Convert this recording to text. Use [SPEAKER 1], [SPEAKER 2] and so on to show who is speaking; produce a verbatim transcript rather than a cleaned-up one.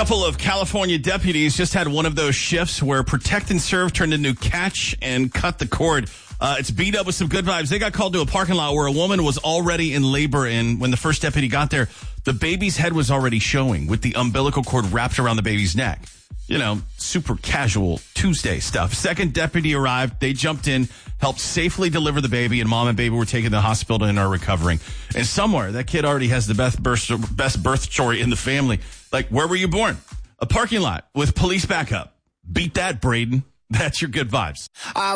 [SPEAKER 1] couple of California deputies just had one of those shifts where protect and serve turned into catch and cut the cord. Uh, it's beat up with some good vibes. They got called to a parking lot where a woman was already in labor, and when the first deputy got there, the baby's head was already showing with the umbilical cord wrapped around the baby's neck. You know, super casual Tuesday stuff. Second deputy arrived. They jumped in, helped safely deliver the baby, and mom and baby were taken to the hospital and are recovering. And somewhere, that kid already has the best birth, best birth story in the family. Like, where were you born? A parking lot with police backup. Beat that, Braden. That's your good vibes.
[SPEAKER 2] Uh,